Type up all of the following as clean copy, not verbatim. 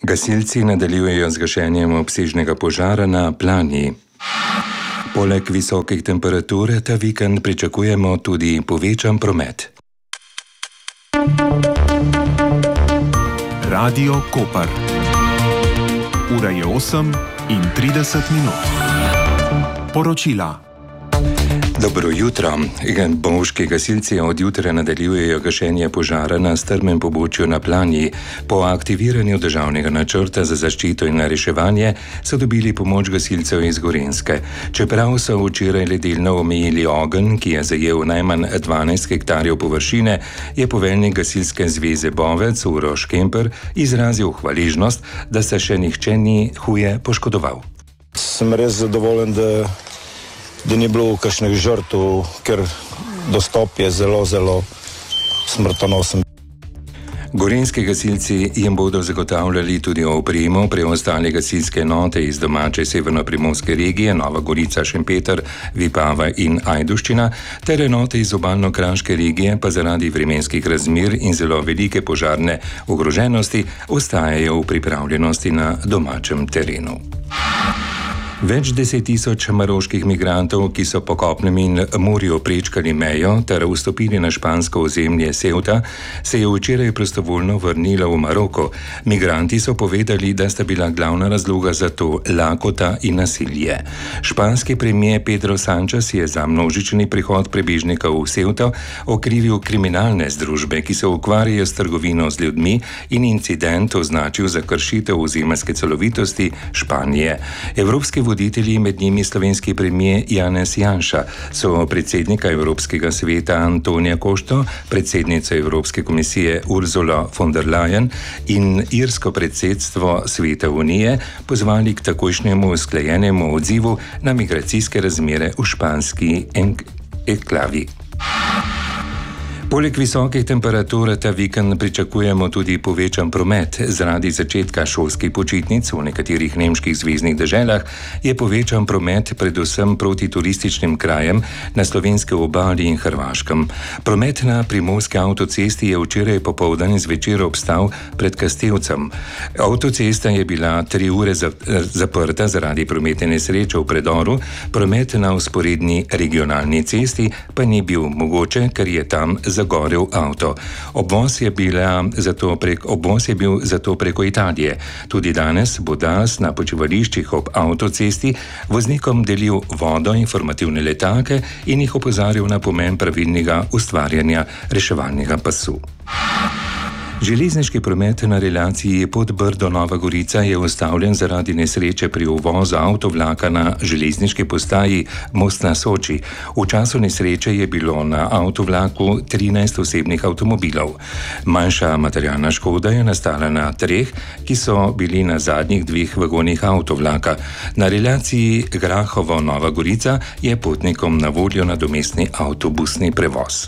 Gasilci nadaljujejo z gašenjem obsežnega požara na Planji. Poleg visokih temperatur ta vikend pričakujemo tudi povečan promet. Radio Koper. Ura je 8:30. Poročila. Dobro jutro. Bovški gasilci od jutra nadaljujejo gašenje požara na strmem pobočju na Planji. Po aktiviranju državnega načrta za zaščito in reševanje so dobili pomoč gasilcev iz Gorenjske. Čeprav so včeraj le delno omejili ogenj, ki je zajel najmanj 12 hektarjev površine, je poveljnik gasilske zveze Bovec Uroš Kemper izrazil hvaležnost, da se še nihče ni huje poškodoval. Sem res zadovoljen, da ni bilo kakšnih žrtev, ker dostop je zelo smrtonosen. Gorenjski gasilci jim bodo zagotavljali tudi opremo preostale gasilske enote iz domače severnoprimorske regije Nova Gorica, Šempeter, Vipava in Ajdovščina ter enote iz obalno-kraške regije pa zaradi vremenskih razmer in zelo velike požarne ogroženosti ostajajo v pripravljenosti na domačem terenu. Več 10 tisoč maroških migrantov, ki so po kopnem in morju prečkali mejo ter vstopili na špansko ozemlje Ceuta, se je včeraj prostovoljno vrnilo v Maroko. Migranti so povedali, da sta bila glavna razloga za to lakota in nasilje. Španski premier Pedro Sánchez je za množični prihod prebežnikov v Ceuto okrivil kriminalne združbe, ki se ukvarjajo s trgovino z ljudmi, in incident označil za kršitev ozemeljske celovitosti Španije. Evropski voditelji, med njimi slovenski premier Janez Janša, so predsednika Evropskega sveta Antonija Košto, predsednico Evropske komisije Ursula von der Leyen in irsko predsedstvo Sveta Unije pozvali k takojšnjemu usklajenemu odzivu na migracijske razmere v španski enklavi. Poleg visokih temperatur ta vikend pričakujemo tudi povečan promet. Zaradi začetka šolskih počitnic v nekaterih nemških zveznih deželah je povečan promet predvsem proti turističnim krajem na slovenski obali in Hrvaškem. Promet na primorski avtocesti je včeraj popoldan in zvečer obstal pred Kastevcem. Avtocesta je bila 3 ure zaprta zaradi prometne nesreče v predoru, promet na vzporedni regionalni cesti pa ni bil mogoče, ker je tam zagorel avto. Obvoz je bil zato preko Italije. Tudi danes bo DARS na počivališčih ob avtocesti voznikom delil vodo, informativne letake in jih opozarjal na pomen pravilnega ustvarjanja reševalnega pasu. Železniški promet na relaciji Podbrdo-Nova Gorica je ustavljen zaradi nesreče pri uvozu avtovlaka na železniški postaji Most na Soči. V času nesreče je bilo na avtovlaku 13 osebnih avtomobilov. Manjša materialna škoda je nastala na 3, ki so bili na zadnjih 2 vagonih avtovlaka. Na relaciji Grahovo-Nova Gorica je potnikom na voljo nadomestni avtobusni prevoz.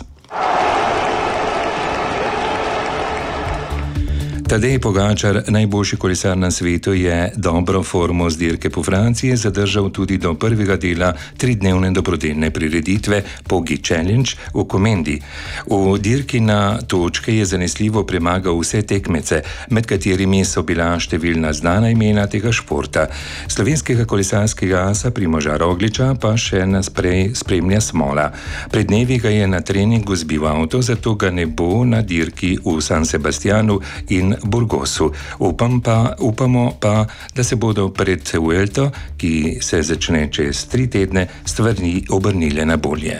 Tadej Pogačar, najboljši kolesar na svetu, je dobro formo z dirke po Franciji zadržal tudi do prvega dela 3-dnevne dobrodelne prireditve Poggi Challenge v Komendi. V dirki na točke je zanesljivo premagal vse tekmece, med katerimi so bila številna znana imena tega športa. Slovenskega kolesarskega asa Primoža Rogliča pa še naprej spremlja smola. Pred dnevi ga je na treningu zbil avto, zato ga ne bo na dirki v San Sebastianu in Burgosu. Upamo pa, da se bodo pred Vuelto, ki se začne čez 3 tedne, stvari obrnile na bolje.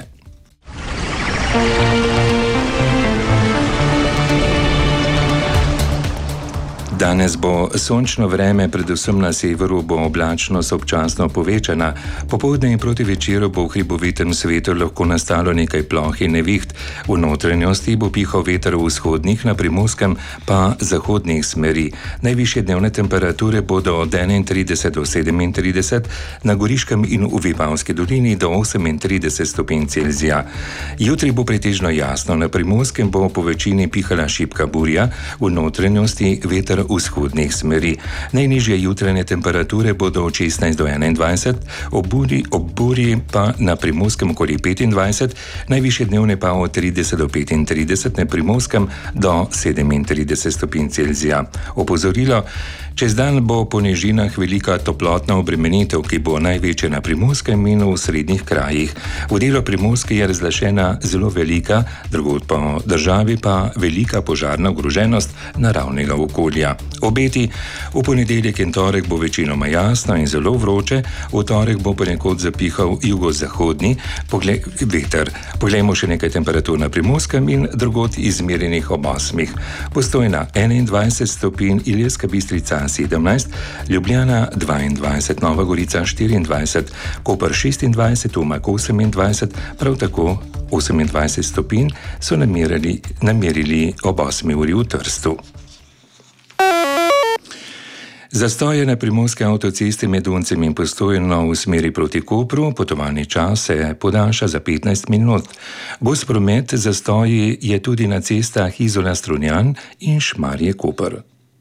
Danes bo sončno vreme, predvsem na severu bo oblačnost občasno povečana. Popoldne in proti večeru bo v hribovitem svetu lahko nastalo nekaj ploh in neviht. V notranjosti bo pihal veter v vzhodnih, na primorskem pa zahodnih smeri. Najvišje dnevne temperature bodo od 31 do 37, na Goriškem in v Vipavski dolini do 38 stopinj Celzija. Jutri bo pretežno jasno, na primorskem bo po večini pihala šibka burja, v notranjosti veter vzhodnih smeri. Najnižje jutranje temperature bodo od 16 do 21, ob burji pa na primorskem okoli 25, najvišje dnevne pa od 30 do 35, na primorskem do 37 stopinj Celzija. Opozorilo: Čez dan bo po nižinah velika toplotna obremenitev, ki bo največja na Primorskem in v srednjih krajih. V delu Primorske je razglašena zelo velika, drugod po državi pa velika požarna ogroženost naravnega okolja. Obeti v ponedeljek in torek bo večinoma jasno in zelo vroče, v torek bo ponekod zapihal jugozahodni veter. Poglejmo še nekaj temperatur na Primorskem in drugod izmerjenih ob 8. Postojna 21 stopinj, Ilirska Bistrica 17, Ljubljana 22, Nova Gorica 24, Koper 26, Umag 28, prav tako 28 stopinj so namerili ob 8 uri v Trstu. Zastoje na primorske avtocesti med Uncem in Postojno v smeri proti Kopru, potovalni čas se podaljša za 15 minut. Gost promet zastoji je tudi na cestah Izola-Strunjan in Šmarje-Koper.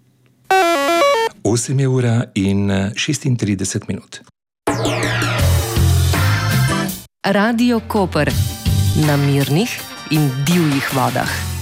8 ura in 36 minut. Radio Koper na mirnih in divjih vodah.